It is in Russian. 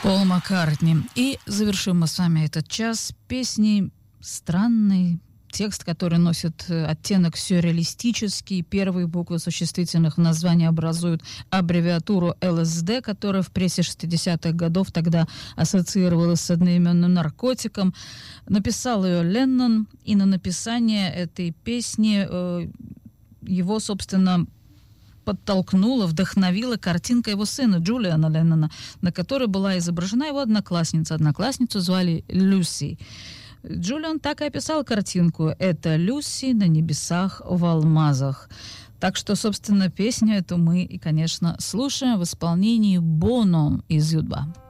Пол Маккартни. И завершим мы с вами этот час песней странной. Текст, который носит оттенок сюрреалистический. Первые буквы существительных в названии образуют аббревиатуру ЛСД, которая в прессе 60-х годов тогда ассоциировалась с одноименным наркотиком. Написал ее Леннон, и на написание этой песни его, собственно, подтолкнула, вдохновила картинка его сына Джулиана Леннона, на которой была изображена его одноклассница. Одноклассницу звали Люси. Джулиан так и описал картинку. Это Люси на небесах в алмазах. Так что, собственно, песню эту мы и, конечно, слушаем в исполнении Боно из Ю2.